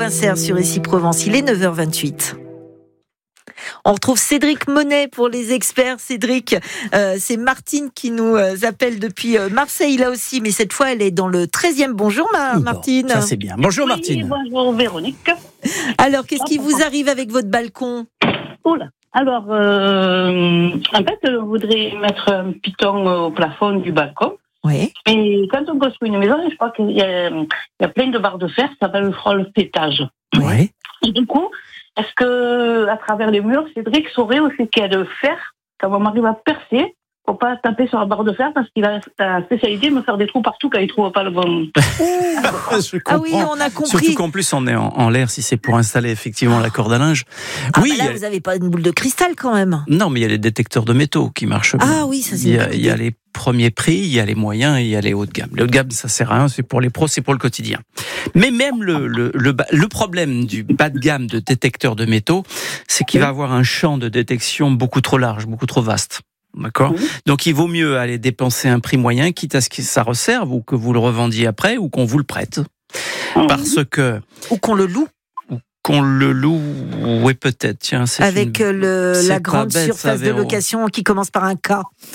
Saint-Serre sur Issy-Provence. Il est 9h28. On retrouve Cédric Monet pour les experts. Cédric, c'est Martine qui nous appelle depuis Marseille là aussi, mais cette fois elle est dans le 13e. Bonjour Martine. Ça c'est bien. Bonjour Martine. Bonjour Véronique. Alors qu'est-ce qui vous arrive avec votre balcon ? Alors, en fait, on voudrait mettre un piton au plafond du balcon. Oui. Mais quand on construit une maison, je crois qu'il y a plein de barres de fer, ça s'appelle le pétage. Oui. Et du coup, est-ce que, à travers les murs, Cédric saurait aussi qu'il y a de fer, quand on arrive à percer, pour pas taper sur la barre de fer, parce qu'il a la spécialité de me faire des trous partout quand il trouve pas le bon. Ah oui, on a compris. Surtout qu'en plus on est en l'air si c'est pour installer effectivement la corde à linge. Oui, là, vous n'avez pas une boule de cristal quand même. Non, mais il y a les détecteurs de métaux qui marchent bien. Ah oui, ça c'est Il y a les premiers prix, il y a les moyens et il y a les hauts de gamme. Les hauts de gamme, ça sert à rien, c'est pour les pros, c'est pour le quotidien. Mais même le problème du bas de gamme de détecteurs de métaux, c'est qu'il va avoir un champ de détection beaucoup trop large, beaucoup trop vaste. D'accord. Donc il vaut mieux aller dépenser un prix moyen, quitte à ce que ça resserve ou que vous le revendiez après ou qu'on vous le prête, parce que ou qu'on le loue. Qu'on le loue, oui peut-être. Tiens, c'est avec la grande surface de location qui commence par un K.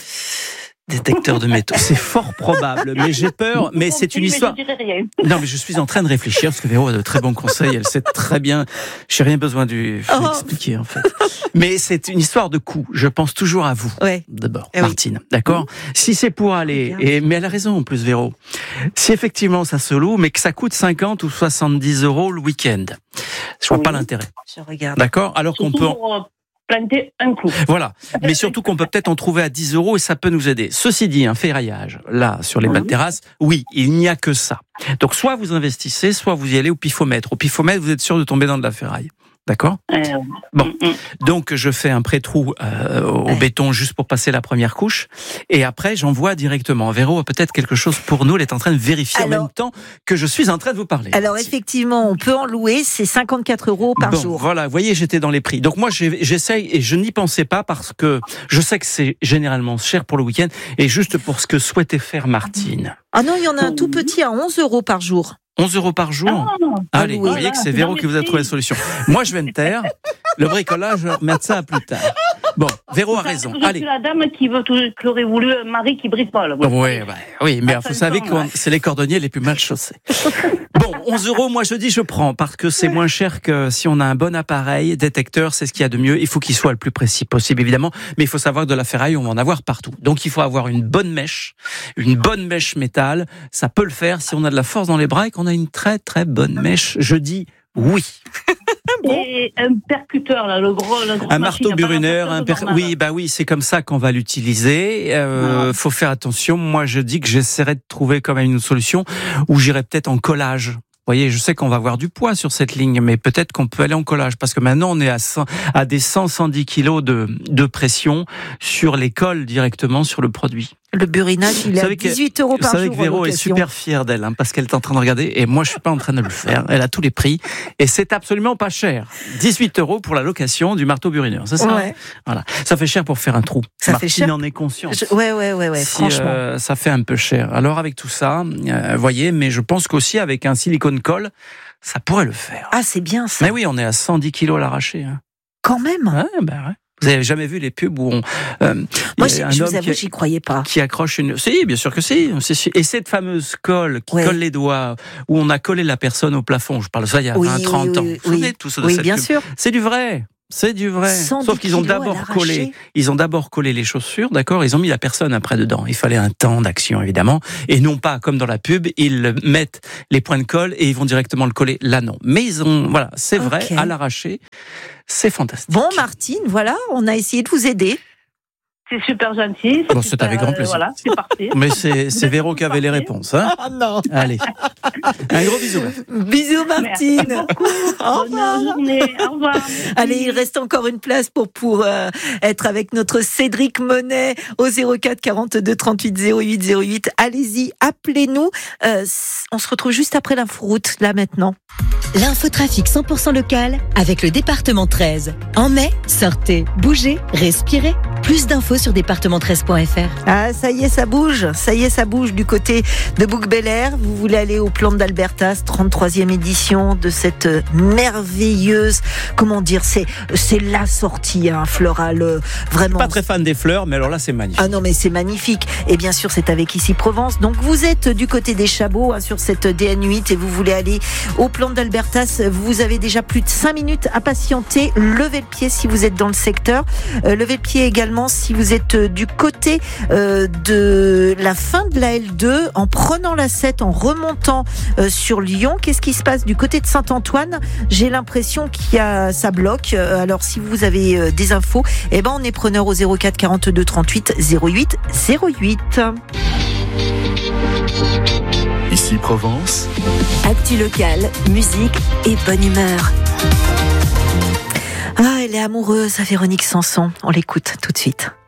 Détecteur de métaux, c'est fort probable, mais j'ai peur, mais c'est une histoire. Non, mais je suis en train de réfléchir, parce que Véro a de très bons conseils, elle sait très bien, j'ai rien besoin de l'expliquer en fait. Mais c'est une histoire de coût, je pense toujours à vous, d'abord, Martine, d'accord ? Si c'est pour aller, mais elle a raison en plus Véro, si effectivement ça se loue, mais que ça coûte 50 ou 70 € le week-end, je vois pas l'intérêt. Je regarde. D'accord ? Alors qu'on peut... planter un clou. Voilà, mais surtout qu'on peut peut-être en trouver à 10 € et ça peut nous aider. Ceci dit, un ferraillage, là, sur les bas de terrasse, oui, il n'y a que ça. Donc soit vous investissez, soit vous y allez au pifomètre. Au pifomètre, vous êtes sûr de tomber dans de la ferraille. D'accord ? Bon, donc je fais un pré-trou au béton juste pour passer la première couche, et après j'envoie directement. Véro a peut-être quelque chose pour nous, elle est en train de vérifier en même temps que je suis en train de vous parler. Alors effectivement, on peut en louer, c'est 54 € par jour. Voilà, vous voyez, j'étais dans les prix. Donc moi j'essaye, et je n'y pensais pas parce que je sais que c'est généralement cher pour le week-end, et juste pour ce que souhaitait faire Martine. Ah non, il y en a un tout petit à 11 € par jour. 11 € par jour. Allez, vous voyez que c'est Véro qui vous a trouvé la solution. Moi, je vais me taire. Le bricolage, je vais remettre ça à plus tard. Bon, Véro a raison. Allez. Je suis la dame qui aurait voulu un mari qui bricole. Oui, mais vous savez que c'est les cordonniers les plus mal chaussés. Bon, 11 €, moi je dis je prends, parce que c'est moins cher que si on a un bon appareil détecteur, c'est ce qu'il y a de mieux. Il faut qu'il soit le plus précis possible, évidemment, mais il faut savoir que de la ferraille, on va en avoir partout. Donc il faut avoir une bonne mèche métal. Ça peut le faire si on a de la force dans les bras et qu'on a une très très bonne mèche. Je dis oui. Et un percuteur, là, le gros un marteau Buriner, oui, c'est comme ça qu'on va l'utiliser. Faut faire attention. Moi, je dis que j'essaierai de trouver quand même une solution où j'irai peut-être en collage. Vous voyez, je sais qu'on va avoir du poids sur cette ligne, mais peut-être qu'on peut aller en collage, parce que maintenant on est à des 100-110 kilos de pression sur les cols directement sur le produit. Le burinage, il est à 18 € par jour. Vous savez que Véro est super fière d'elle, parce qu'elle est en train de regarder, et moi je suis pas en train de le faire. Elle a tous les prix, et c'est absolument pas cher. 18 € pour la location du marteau burineur, c'est ça ? Ouais. Voilà. Ça fait cher pour faire un trou. Martine fait cher. En est consciente. Ouais, franchement. Ça fait un peu cher. Alors avec tout ça, voyez, mais je pense qu'aussi avec un silicone colle, ça pourrait le faire. Ah, c'est bien ça. Mais oui, on est à 110 kilos à l'arraché. Hein. Quand même. Ouais. Vous avez jamais vu les pubs où moi, je vous avoue, j'y croyais pas. Qui accroche une... Si, bien sûr que si. Et cette fameuse colle qui colle les doigts, où on a collé la personne au plafond, je parle de ça il y a 20-30 ans. Vous vous souvenez de tout ça de cette bien pub. sûr. C'est du vrai. C'est du vrai. Sauf qu'ils ont d'abord collé les chaussures, d'accord? Ils ont mis la personne après dedans. Il fallait un temps d'action, évidemment. Et non pas, comme dans la pub, ils mettent les points de colle et ils vont directement le coller. Là, non. Mais voilà, c'est vrai, à l'arraché. C'est fantastique. Bon, Martine, voilà, on a essayé de vous aider. C'est super gentil. C'est avec grand plaisir. Voilà, c'est parfait. Mais c'est Véro qui avait les réponses. Hein. Ah non. Allez. Un gros bisou. Bisous, Martine. Merci beaucoup. Bonne journée. Au revoir. Allez, il reste encore une place pour être avec notre Cédric Monet au 04 42 38 08 08. Allez-y, appelez-nous. On se retrouve juste après l'inforoute, là maintenant. L'infotrafic 100% local avec le département 13. En mai, sortez, bougez, respirez. Plus d'infos sur département13.fr. Ah, ça y est, ça bouge du côté de Bouc-Bel-Air. Vous voulez aller au Plan d'Albertas, 33e édition de cette merveilleuse, comment dire, c'est la sortie, florale, vraiment. Je suis pas très fan des fleurs, mais alors là, c'est magnifique. Ah non, mais c'est magnifique. Et bien sûr, c'est avec Ici Provence. Donc, vous êtes du côté des Chabots, sur cette DN8 et vous voulez aller au Plan d'Albertas. Vous avez déjà plus de 5 minutes à patienter. Levez le pied si vous êtes dans le secteur. Levez le pied également si vous êtes du côté de la fin de la L2, en prenant la 7, en remontant sur Lyon. Qu'est-ce qui se passe du côté de Saint-Antoine? J'ai l'impression ça bloque. Alors, si vous avez des infos, on est preneur au 04 42 38 08 08. Ici Provence. Actu locale, musique et bonne humeur. Ah, elle est amoureuse, Véronique Sanson. On l'écoute tout de suite.